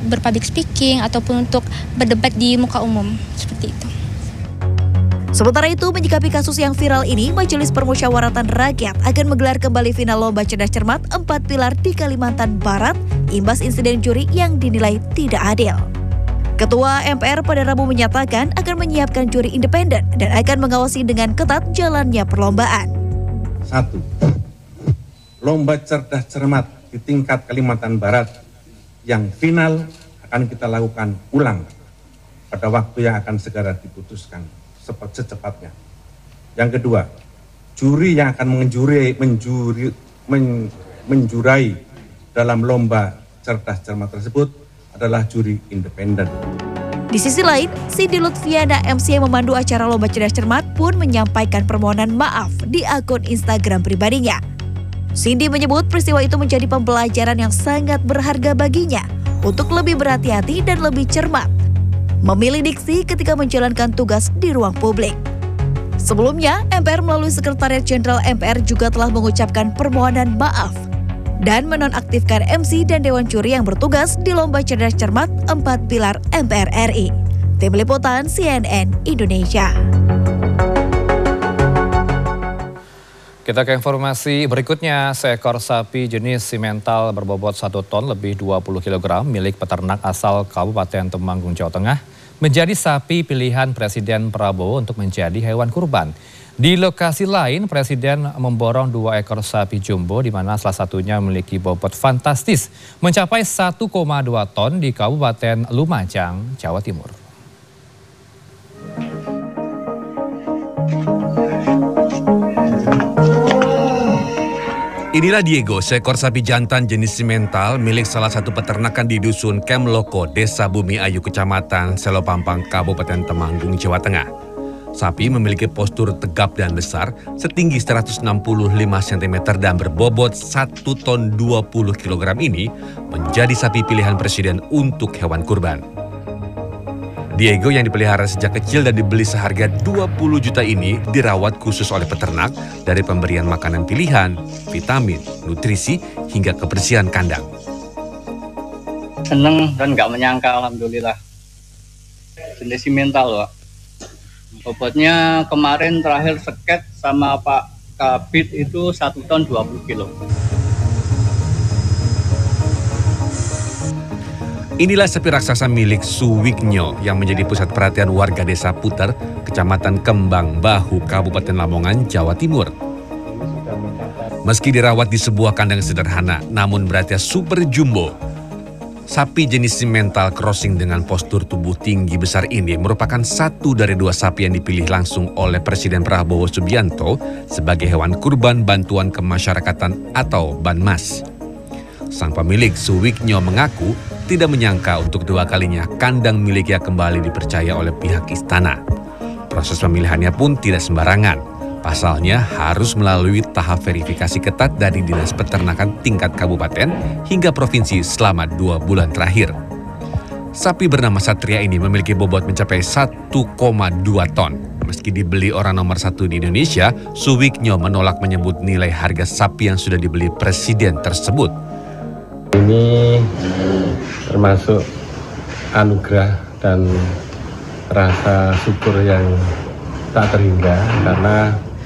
berpublic speaking ataupun untuk berdebat di muka umum, seperti itu. Sementara itu, menyikapi kasus yang viral ini, Majelis Permusyawaratan Rakyat akan menggelar kembali final Lomba Cerdas Cermat 4 Pilar di Kalimantan Barat, imbas insiden juri yang dinilai tidak adil. Ketua MPR pada Rabu menyatakan akan menyiapkan juri independen dan akan mengawasi dengan ketat jalannya perlombaan. 1. Lomba Cerdas Cermat di tingkat Kalimantan Barat yang final akan kita lakukan ulang pada waktu yang akan segera diputuskan secepatnya. Yang kedua, juri yang akan menjurai dalam lomba cerdas cermat tersebut adalah juri independen. Di sisi lain, Cindy Lutfiana MC yang memandu acara Lomba Cerdas Cermat pun menyampaikan permohonan maaf di akun Instagram pribadinya. Cindy menyebut peristiwa itu menjadi pembelajaran yang sangat berharga baginya untuk lebih berhati-hati dan lebih cermat memilih diksi ketika menjalankan tugas di ruang publik. Sebelumnya, MPR melalui Sekretariat Jenderal MPR juga telah mengucapkan permohonan maaf dan menonaktifkan MC dan Dewan Juri yang bertugas di Lomba Cerdas Cermat 4 Pilar MPR RI. Tim Liputan CNN Indonesia. Kita ke informasi berikutnya, seekor sapi jenis simental berbobot 1 ton lebih 20 kg milik peternak asal Kabupaten Temanggung, Jawa Tengah menjadi sapi pilihan Presiden Prabowo untuk menjadi hewan kurban. Di lokasi lain, Presiden memborong 2 ekor sapi jumbo di mana salah satunya memiliki bobot fantastis mencapai 1,2 ton di Kabupaten Lumajang, Jawa Timur. Inilah Diego, seekor sapi jantan jenis simental milik salah satu peternakan di Dusun Kemloko, Desa Bumi Ayu, Kecamatan Selopampang, Kabupaten Temanggung, Jawa Tengah. Sapi memiliki postur tegap dan besar, setinggi 165 cm dan berbobot 1 ton 20 kg ini menjadi sapi pilihan Presiden untuk hewan kurban. Diego yang dipelihara sejak kecil dan dibeli seharga 20 juta ini dirawat khusus oleh peternak dari pemberian makanan pilihan, vitamin, nutrisi, hingga kebersihan kandang. Seneng dan nggak menyangka, alhamdulillah. Jenis simental, Pak. Bobotnya kemarin terakhir seket sama Pak Kabit itu 1 ton 20 kilo. Inilah sapi raksasa milik Suwiknyo yang menjadi pusat perhatian warga Desa Puter, Kecamatan Kembang Bahu, Kabupaten Lamongan, Jawa Timur. Meski dirawat di sebuah kandang sederhana, namun beratnya super jumbo. Sapi jenis simental crossing dengan postur tubuh tinggi besar ini merupakan satu dari 2 sapi yang dipilih langsung oleh Presiden Prabowo Subianto sebagai hewan kurban bantuan kemasyarakatan atau Banmas. Sang pemilik Suwiknyo mengaku tidak menyangka untuk 2 kalinya kandang miliknya kembali dipercaya oleh pihak istana. Proses pemilihannya pun tidak sembarangan. Pasalnya harus melalui tahap verifikasi ketat dari Dinas Peternakan tingkat kabupaten hingga provinsi selama 2 bulan terakhir. Sapi bernama Satria ini memiliki bobot mencapai 1,2 ton. Meski dibeli orang nomor 1 di Indonesia, Suwiknyo menolak menyebut nilai harga sapi yang sudah dibeli Presiden tersebut. Ini termasuk anugerah dan rasa syukur yang tak terhingga karena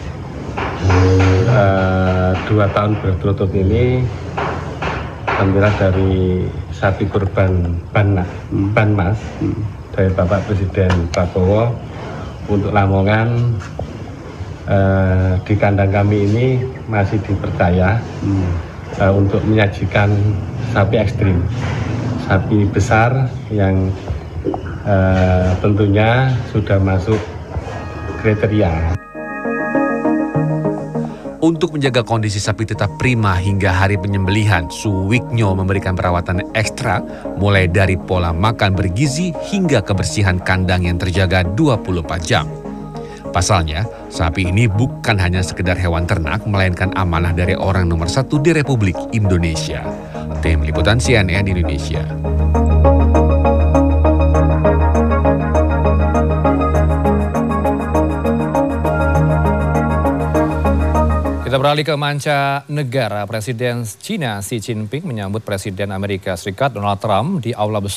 2 tahun berturut-turut ini alhamdulillah dari sapi kurban Banmas dari Bapak Presiden Prabowo untuk Lamongan di kandang kami ini masih dipercaya untuk menyajikan sapi ekstrim, sapi besar yang tentunya sudah masuk kriteria. Untuk menjaga kondisi sapi tetap prima hingga hari penyembelihan, Suwiknyo memberikan perawatan ekstra mulai dari pola makan bergizi hingga kebersihan kandang yang terjaga 24 jam. Pasalnya, sapi ini bukan hanya sekedar hewan ternak, melainkan amanah dari orang nomor 1 di Republik Indonesia. Tim Liputan CNN Indonesia. Kita beralih ke mancanegara. Presiden China Xi Jinping menyambut Presiden Amerika Serikat Donald Trump di Aula Besar